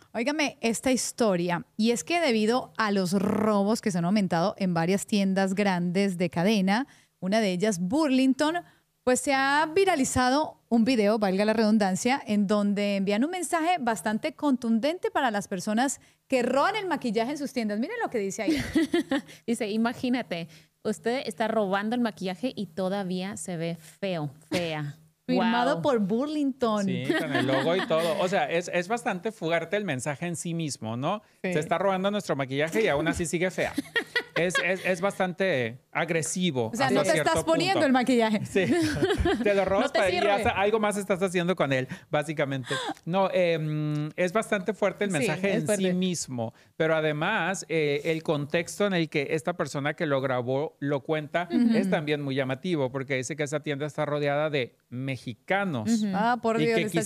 Óigame esta historia, y es que debido a los robos que se han aumentado en varias tiendas grandes de cadena, una de ellas Burlington, pues se ha viralizado un video, valga la redundancia, en donde envían un mensaje bastante contundente para las personas que roban el maquillaje en sus tiendas. Miren lo que dice ahí. Dice, imagínate, usted está robando el maquillaje y todavía se ve feo, fea. Firmado Wow. por Burlington. Sí, con el logo y todo. O sea, es bastante fuerte el mensaje en sí mismo, ¿no? Sí. Se está robando nuestro maquillaje y aún así sigue fea. Es bastante agresivo. O sea, hasta no te cierto estás poniendo punto. el maquillaje. Sí, te lo robas No te para ir sirve. algo más estás haciendo con él, básicamente. No, es bastante fuerte el Sí, mensaje es en fuerte. sí mismo, pero además el contexto en el que esta persona que lo grabó lo cuenta es también muy llamativo, porque dice que esa tienda está rodeada de mexicanos. Ah, por y Dios, que le está quizás